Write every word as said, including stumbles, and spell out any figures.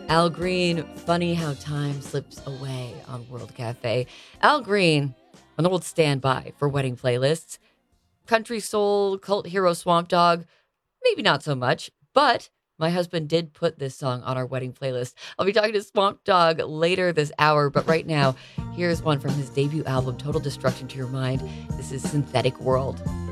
Al Green, funny how time slips away on World Cafe. Al Green, an old standby for wedding playlists. Country soul, cult hero Swamp Dogg, maybe not so much, but my husband did put this song on our wedding playlist. I'll be talking to Swamp Dogg later this hour, but right now, here's one from his debut album, Total Destruction to Your Mind. This is Synthetic World.